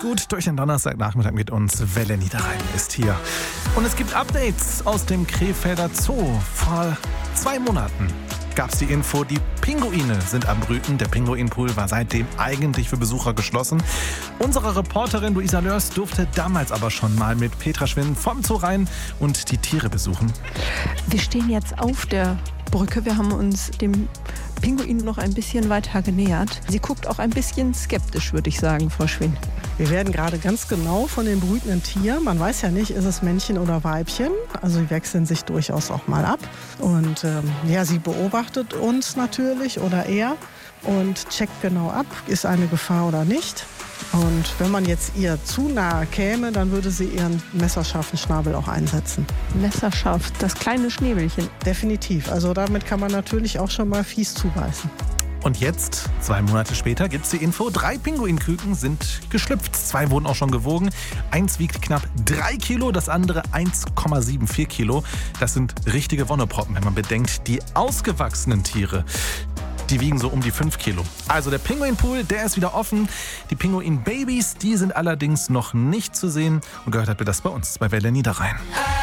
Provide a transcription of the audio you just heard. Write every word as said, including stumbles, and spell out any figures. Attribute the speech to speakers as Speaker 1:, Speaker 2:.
Speaker 1: gut durch den Donnerstagnachmittag mit uns. Welle Niederrhein ist hier. Und es gibt Updates aus dem Krefelder Zoo. Vor zwei Monaten gab es die Info, die Pinguine sind am Brüten. Der Pinguinpool war seitdem eigentlich für Besucher geschlossen. Unsere Reporterin Luisa Lörs durfte damals aber schon mal mit Petra Schwinn vom Zoo rein und die Tiere besuchen.
Speaker 2: Wir stehen jetzt auf der Brücke. Wir haben uns dem Pinguin noch ein bisschen weiter genähert. Sie guckt auch ein bisschen skeptisch, würde ich sagen, Frau Schwinn.
Speaker 3: Wir werden gerade ganz genau von dem brütenden Tier, man weiß ja nicht, ist es Männchen oder Weibchen, also sie wechseln sich durchaus auch mal ab. Und ähm, ja, sie beobachtet uns natürlich oder er und checkt genau ab, ist eine Gefahr oder nicht. Und wenn man jetzt ihr zu nahe käme, dann würde sie ihren messerscharfen Schnabel auch einsetzen.
Speaker 2: Messerscharf, das kleine Schnäbelchen.
Speaker 3: Definitiv, also damit kann man natürlich auch schon mal fies zubeißen.
Speaker 1: Und jetzt, zwei Monate später, gibt's die Info, drei Pinguinküken sind geschlüpft. Zwei wurden auch schon gewogen. Eins wiegt knapp drei Kilo, das andere eins Komma vierundsiebzig Kilo. Das sind richtige Wonneproppen, wenn man bedenkt, die ausgewachsenen Tiere, die wiegen so um die fünf Kilo. Also der Pinguinpool, der ist wieder offen. Die Pinguin-Babys, die sind allerdings noch nicht zu sehen. Und gehört habt ihr das bei uns, bei Welle Niederrhein.